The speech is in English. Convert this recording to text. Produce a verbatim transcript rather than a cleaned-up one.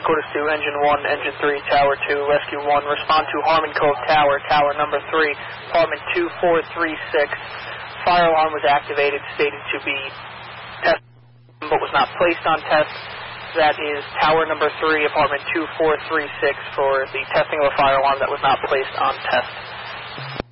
Dakota Sioux, Engine one, Engine three, Tower two, Rescue one, respond to Harmon Cove Tower, Tower number three, apartment two four three six. Fire alarm was activated, stated to be test, but was not placed on test. That is Tower number three, apartment two four three six, for the testing of a fire alarm that was not placed on test.